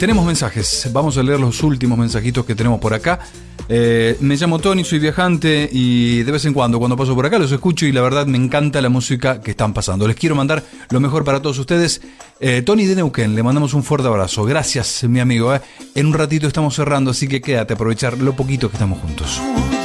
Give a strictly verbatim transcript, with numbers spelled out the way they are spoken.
Tenemos mensajes, vamos a leer los últimos mensajitos que tenemos por acá. Eh, me llamo Tony, soy viajante y de vez en cuando, cuando paso por acá, los escucho y la verdad me encanta la música que están pasando. Les quiero mandar lo mejor para todos ustedes. Eh, Tony de Neuquén, le mandamos un fuerte abrazo. Gracias, mi amigo. Eh. En un ratito estamos cerrando, así que quédate a aprovechar lo poquito que estamos juntos.